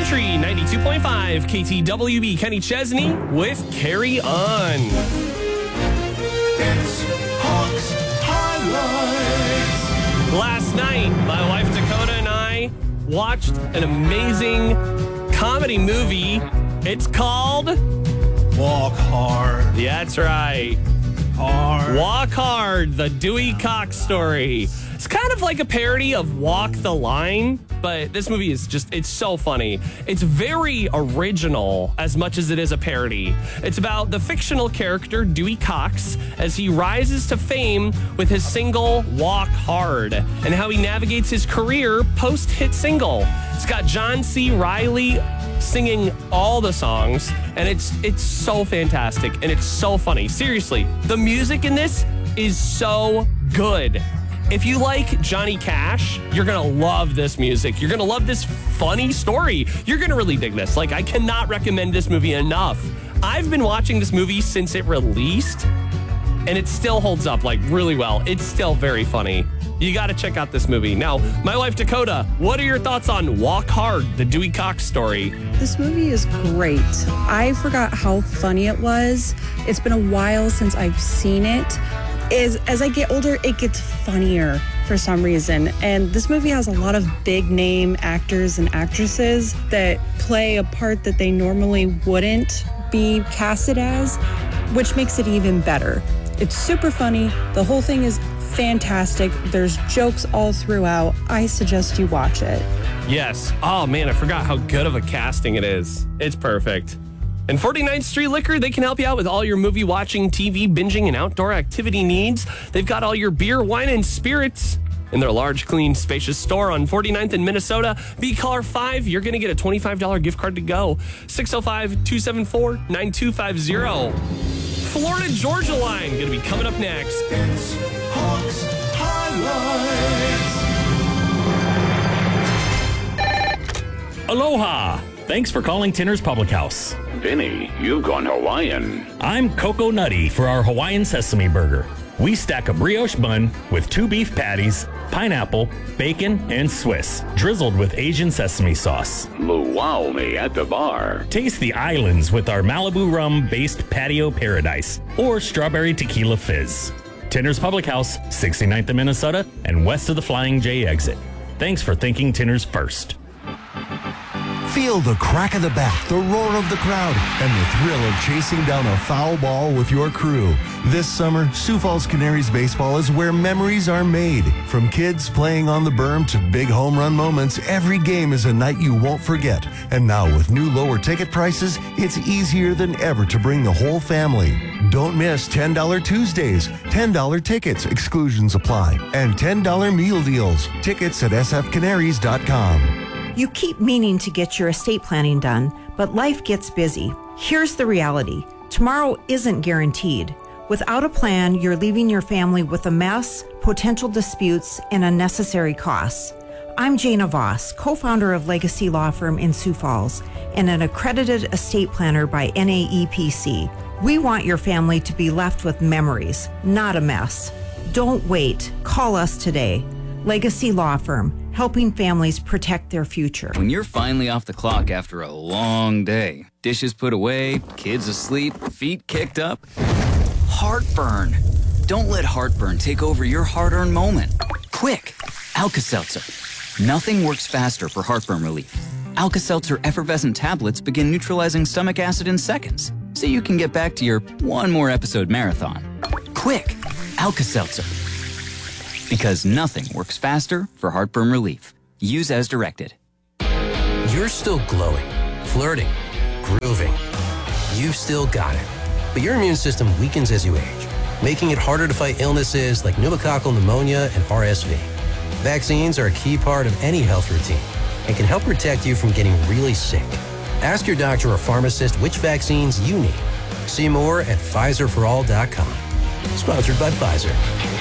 Country 92.5 KTWB. Kenny Chesney with Carry On. It's Hawks Highlights. Last night, my wife Dakota and I watched an amazing comedy movie. It's called Walk Hard. Yeah, that's right. Hard. Walk Hard, the Dewey Cox story. It's kind of like a parody of Walk the Line, but this movie is it's so funny. It's very original as much as it is a parody. It's about the fictional character Dewey Cox as he rises to fame with his single Walk Hard and how he navigates his career post-hit single. It's got John C. Reilly singing all the songs, and it's so fantastic and it's so funny. Seriously, the music in this is so good. If you like Johnny Cash, you're gonna love this music. You're gonna love this funny story. You're gonna really dig this. I cannot recommend this movie enough. I've been watching this movie since it released, and it still holds up really well. It's still very funny. You gotta check out this movie. Now, my wife Dakota, what are your thoughts on Walk Hard, the Dewey Cox story? This movie is great. I forgot how funny it was. It's been a while since I've seen it. As I get older, it gets funnier for some reason. And this movie has a lot of big name actors and actresses that play a part that they normally wouldn't be casted as, which makes it even better. It's super funny. The whole thing is fantastic. There's jokes all throughout. I suggest you watch it. Yes. Oh man, I forgot how good of a casting it is. It's perfect. And 49th Street Liquor, they can help you out with all your movie watching, TV binging, and outdoor activity needs. They've got all your beer, wine, and spirits in their large, clean, spacious store on 49th in Minnesota. Be caller 5. You're going to get a $25 gift card to go. 605-274-9250. Florida Georgia line going to be coming up next. It's Hawks Highlights. Aloha! Thanks for calling Tinner's Public House. Vinny, you've gone Hawaiian. I'm Coco Nutty for our Hawaiian Sesame Burger. We stack a brioche bun with 2 beef patties, pineapple, bacon, and Swiss, drizzled with Asian sesame sauce. Luau me at the bar. Taste the islands with our Malibu rum-based patio paradise or strawberry tequila fizz. Tinner's Public House, 69th in Minnesota and west of the Flying J exit. Thanks for thinking Tinner's first. Feel the crack of the bat, the roar of the crowd, and the thrill of chasing down a foul ball with your crew. This summer, Sioux Falls Canaries baseball is where memories are made. From kids playing on the berm to big home run moments, every game is a night you won't forget. And now with new lower ticket prices, it's easier than ever to bring the whole family. Don't miss $10 Tuesdays, $10 tickets, exclusions apply, and $10 meal deals. Tickets at sfcanaries.com. You keep meaning to get your estate planning done, but life gets busy. Here's the reality. Tomorrow isn't guaranteed. Without a plan, you're leaving your family with a mess, potential disputes, and unnecessary costs. I'm Jana Voss, co-founder of Legacy Law Firm in Sioux Falls and an accredited estate planner by NAEPC. We want your family to be left with memories, not a mess. Don't wait. Call us today. Legacy Law Firm, helping families protect their future. When you're finally off the clock after a long day, dishes put away, kids asleep, feet kicked up, heartburn. Don't let heartburn take over your hard-earned moment. Quick, Alka-Seltzer. Nothing works faster for heartburn relief. Alka-Seltzer effervescent tablets begin neutralizing stomach acid in seconds, so you can get back to your one more episode marathon. Quick, Alka-Seltzer. Because nothing works faster for heartburn relief. Use as directed. You're still glowing, flirting, grooving. You've still got it. But your immune system weakens as you age, making it harder to fight illnesses like pneumococcal pneumonia and RSV. Vaccines are a key part of any health routine and can help protect you from getting really sick. Ask your doctor or pharmacist which vaccines you need. See more at PfizerForAll.com. Sponsored by Pfizer.